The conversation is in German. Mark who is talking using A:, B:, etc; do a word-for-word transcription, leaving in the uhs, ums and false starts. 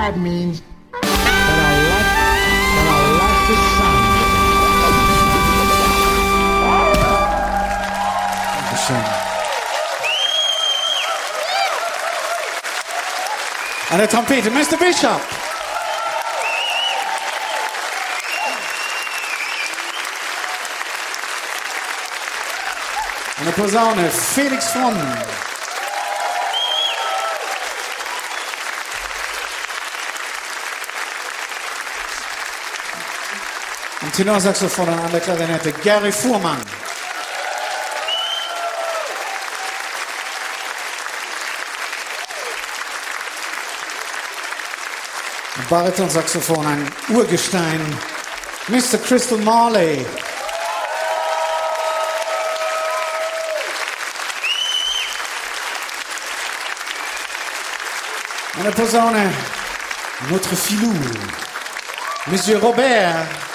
A: that means that I like, that I like the sound of it.
B: Dankeschön. An der Trompete, Mister Bishop. An der Posaune, Felix Fromm. Am Tenorsaxophon und an der Klarinette, Gary Fuhrmann. Am Baritonsaxophon, ein Urgestein, Mister Crystal Marley. An der Posaune, notre filou, Monsieur Robert.